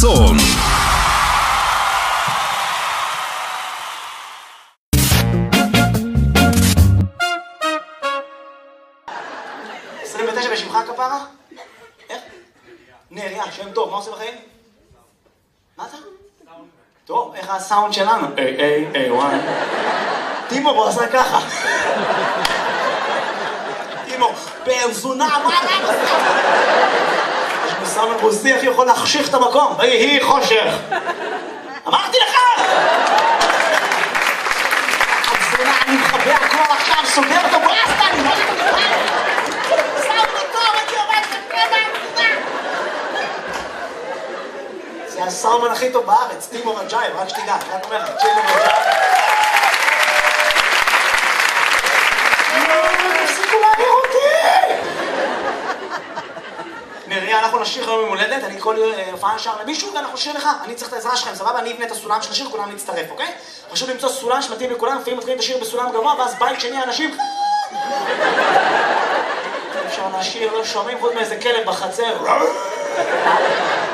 חסון. בשמך כפרה? איך? נריה, שם טוב, מה עושה בחיים? מה אתה? טוב, איך הסאונד שלנו? וואי. טימור, הוא עשה ככה. טימור, פרזונה, מה אתה עושה? יש מסאמן רוסי, איך יכול להחשיך את המקום? ויהי חושך. אמרתי לך! פרזונה, אני מחבא הכל עכשיו, סוגר אותו ברסטה, אני לא יודע. זה הסאומן הכי טוב בארץ, טימור רג'ייב, רק שתדע, רק אומר לך, טימור רג'ייב. תפסיקו להעביר אותי! נריה, אנחנו נשיר היום ממולדת, אני כל הופעה נשאר למישהו ואנחנו נשיר לך, אני צריך את העזרה שלכם, סבבה? אני אבנה את הסולם של השיר, כולם להצטרף, אוקיי? חשוב למצוא סולם שמתאים לכולם, לפעמים מתחילים את השיר בסולם גבוה, ואז בית שני אנשים... אפשר לשיר, לא שומעים חוץ מאיזה כלב בחצר.